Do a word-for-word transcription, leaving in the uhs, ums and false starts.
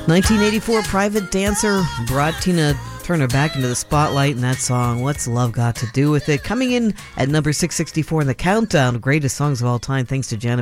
nineteen eighty-four, Private Dancer brought Tina Turner back into the spotlight in that song, What's Love Got to Do With It? Coming in at number six sixty-four in the countdown of greatest songs of all time, thanks to Janet